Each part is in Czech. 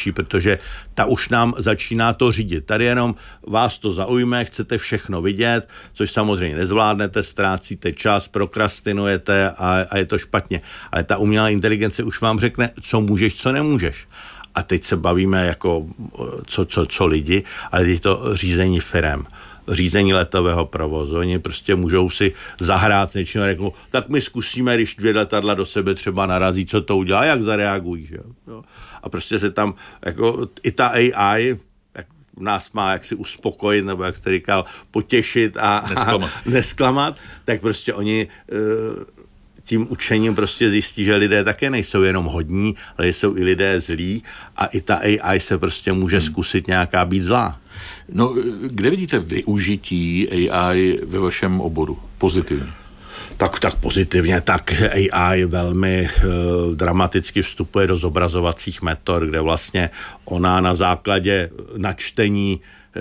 nejlepší, protože ta už nám začíná to řídit. Tady jenom vás to zaujme, chcete všechno vidět, což samozřejmě nezvládnete, ztrácíte čas, prokrastinujete a je to špatně. Ale ta umělá inteligence už vám řekne, co můžeš, co nemůžeš. A teď se bavíme jako co lidi, ale teď to řízení firem, řízení letového provozu. Oni prostě můžou si zahrát s něčím a řeknou, tak my zkusíme, když 2 letadla do sebe třeba narazí, co to udělá, jak zareagují. Že? Jo. A prostě se tam, jako i ta AI, jak nás má jak si uspokojit, nebo jak jste říkal, potěšit a nesklamat, tak prostě oni tím učením prostě zjistí, že lidé také nejsou jenom hodní, ale jsou i lidé zlí a i ta AI se prostě může zkusit nějaká být zlá. No, kde vidíte využití AI ve vašem oboru? Pozitivně. Tak pozitivně, tak AI velmi dramaticky vstupuje do zobrazovacích metod, kde vlastně ona na základě načtení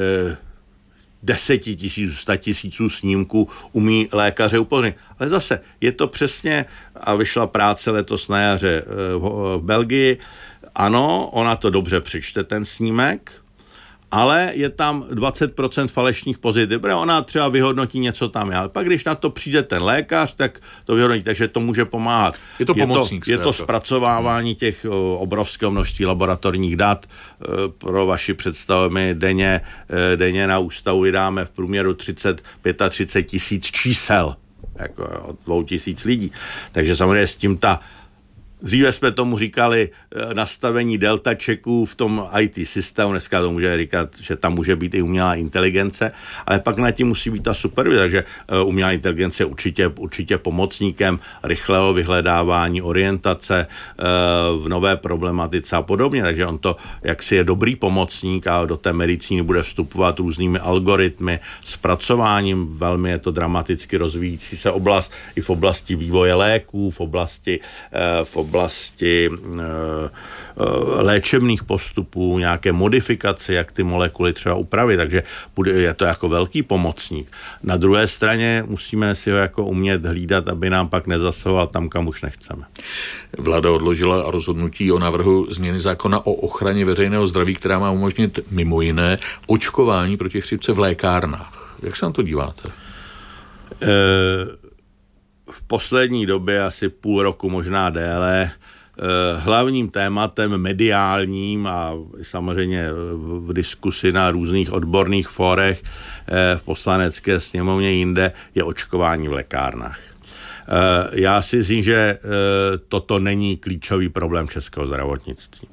10 000, 100 000 snímků umí lékaře upozornit. Ale zase, je to přesně, a vyšla práce letos na jaře v Belgii, ano, ona to dobře přečte, ten snímek, ale je tam 20% falešných pozitiv. Ona třeba vyhodnotí něco tam, ale pak když na to přijde ten lékař, tak to vyhodnotí, takže to může pomáhat. Je to pomocník. Je to zpracovávání těch obrovského množství laboratorních dat. Pro vaši představu my denně na ústavu vydáme v průměru 35 tisíc čísel, jako od 2000 lidí. Takže samozřejmě s tím dříve jsme tomu říkali nastavení delta checků v tom IT systému, dneska to může říkat, že tam může být i umělá inteligence, ale pak na tím musí být ta supervize, takže umělá inteligence je určitě pomocníkem rychlého vyhledávání, orientace v nové problematice a podobně, takže on to jaksi je dobrý pomocník a do té medicíny bude vstupovat různými algoritmy, zpracováním, velmi je to dramaticky rozvíjící se oblast, i v oblasti vývoje léků, v oblasti léčebných postupů, nějaké modifikace, jak ty molekuly třeba upravit, takže je to jako velký pomocník. Na druhé straně musíme si ho jako umět hlídat, aby nám pak nezasahoval tam, kam už nechceme. Vláda odložila rozhodnutí o návrhu změny zákona o ochraně veřejného zdraví, která má umožnit mimo jiné očkování proti chřipce v lékárnách. Jak se na to díváte? V poslední době, asi půl roku, možná déle, hlavním tématem mediálním a samozřejmě v diskusi na různých odborných fórech v Poslanecké sněmovně jinde je očkování v lékárnách. Já si myslím, že toto není klíčový problém českého zdravotnictví.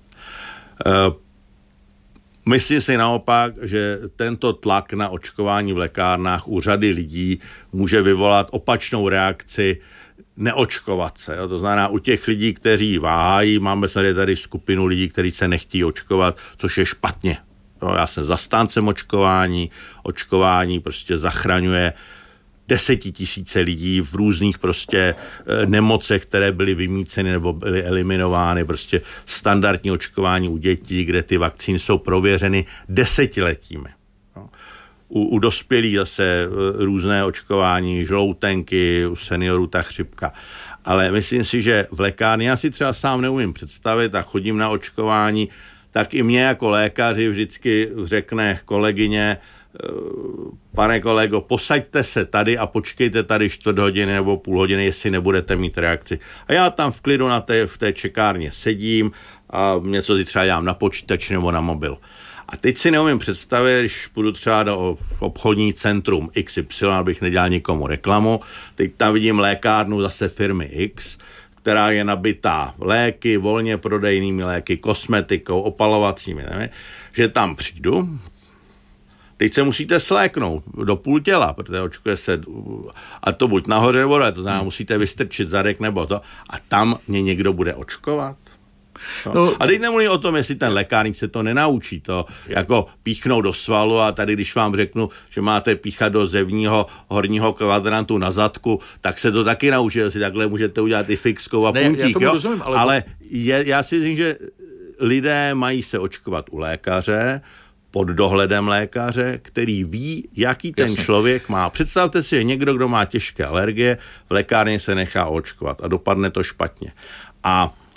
Myslím si naopak, že tento tlak na očkování v lékárnách u řady lidí může vyvolat opačnou reakci neočkovat se. Jo? To znamená u těch lidí, kteří váhají, máme tady skupinu lidí, kteří se nechtějí očkovat, což je špatně. Jo? Já jsem zastáncem očkování prostě zachraňuje 10 000 lidí v různých prostě nemocech, které byly vymýceny nebo byly eliminovány, prostě standardní očkování u dětí, kde ty vakcíny jsou prověřeny desetiletími. U dospělých zase různé očkování, žloutenky, u seniorů ta chřipka. Ale myslím si, že v lékárně, já si třeba sám neumím představit a chodím na očkování, tak i mě jako lékaři vždycky řekne kolegyně, pane kolego, posaďte se tady a počkejte tady 4 hodiny nebo půl hodiny, jestli nebudete mít reakci. A já tam v klidu v té čekárně sedím a něco si třeba dělám na počítači nebo na mobil. A teď si neumím představit, když půjdu třeba do obchodní centrum XY, abych nedělal nikomu reklamu, teď tam vidím lékárnu zase firmy X, která je nabitá léky, volně prodejnými léky, kosmetikou, opalovacími, nevím, že tam přijdu. Teď se musíte sléknout do půl těla, protože očkuje se, a to buď nahoře nebo dole, to znamená, musíte vystrčit zadek nebo to, a tam mě někdo bude očkovat. No. A teď nemluvím o tom, jestli ten lékárník se to nenaučí, to jako píchnout do svalu a tady, když vám řeknu, že máte píchat do zevního horního kvadrantu na zadku, tak se to taky naučí, jestli takhle můžete udělat i fixkou a puntík, jo? Rozumím, ale já si myslím, že lidé mají se očkovat u lékaře, pod dohledem lékaře, který ví, jaký ten člověk má. Představte si, že někdo, kdo má těžké alergie, v lékárně se nechá očkovat a dopadne to špatně. A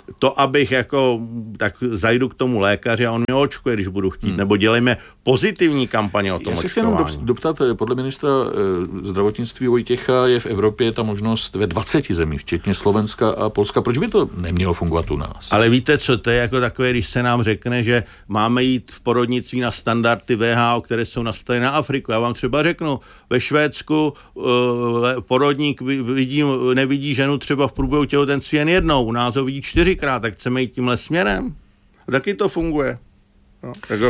to, abych tak zajdu k tomu lékaři a on mě očkuje, když budu chtít, nebo dělejme pozitivní kampaně o tom očkování. Já se jenom doptat, podle ministra zdravotnictví Vojtěcha je v Evropě ta možnost ve 20 zemích, včetně Slovenska a Polska. Proč by to nemělo fungovat u nás? Ale víte co, to je jako takové, když se nám řekne, že máme jít v porodnictví na standardy WHO, které jsou nastaveny na Afriku. Já vám třeba řeknu, ve Švédsku porodník nevidí ženu třeba v průběhu těhotenství jen jednou, u nás ho vidí 4krát, tak chceme jít tímhle směrem. A taky to funguje. No,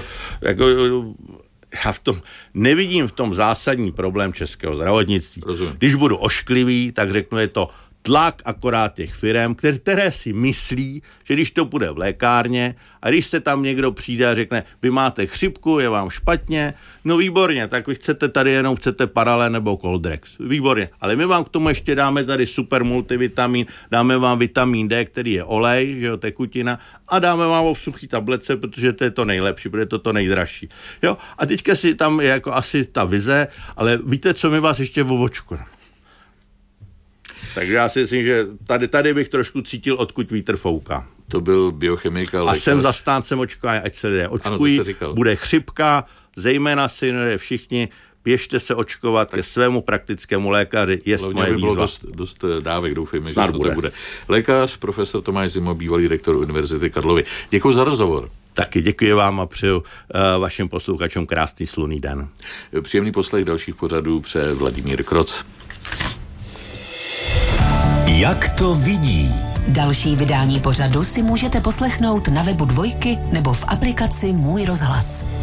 já nevidím v tom zásadní problém českého zdravotnictví. Rozumím. Když budu ošklivý, tak řeknu, je to tlak akorát těch firem, které si myslí, že když to bude v lékárně a když se tam někdo přijde a řekne, vy máte chřipku, je vám špatně, no výborně, tak vy chcete Paralen nebo Coldrex. Výborně, ale my vám k tomu ještě dáme tady super multivitamin, dáme vám vitamin D, který je olej, že jo, tekutina, a dáme vám ho v suchý tablece, protože to je to nejlepší, bude to nejdražší. Jo? A teďka si tam je jako asi ta vize, ale víte, co mi vás ještě ovočkuje? Takže já si myslím, že tady bych trošku cítil, odkud vítr fouká. To byl biochemik a lékař. A jsem zastáncem očkování, ať se lidé očkují, bude chřipka, zejména senioré všichni, běžte se očkovat ke svému praktickému lékaři, jest moje výzva. Bylo dost dávek, doufejme, že to bude. Lékař, profesor Tomáš Zima, bývalý rektor Univerzity Karlovy. Děkuji za rozhovor. Taky děkuji vám a přeju vašim posluchačům krásný slunný den. Příjemný poslech dalších pořadů přeje Vladimír Kroc. Jak to vidí? Další vydání pořadu si můžete poslechnout na webu Dvojky nebo v aplikaci Můj rozhlas.